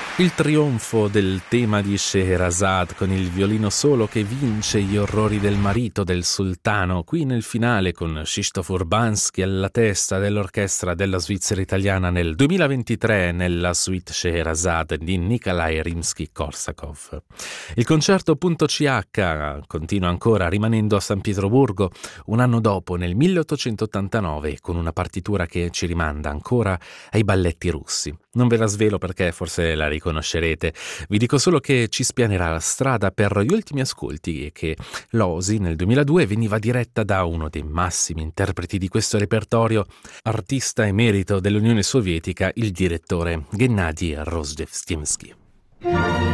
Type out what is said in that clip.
Il trionfo del tema di Scheherazade con il violino solo che vince gli orrori del marito del sultano, qui nel finale con Krzysztof Urbanski alla testa dell'orchestra della Svizzera italiana nel 2023 nella suite Scheherazade di Nikolai Rimsky-Korsakov. Il concerto .ch continua ancora rimanendo a San Pietroburgo un anno dopo, nel 1889, con una partitura che ci rimanda ancora ai balletti russi. Non ve la svelo perché forse la riconoscerete, vi dico solo che ci spianerà la strada per gli ultimi ascolti e che l'Osi nel 2002 veniva diretta da uno dei massimi interpreti di questo repertorio, artista emerito dell'Unione Sovietica, il direttore Gennady Rozhdestvenskij.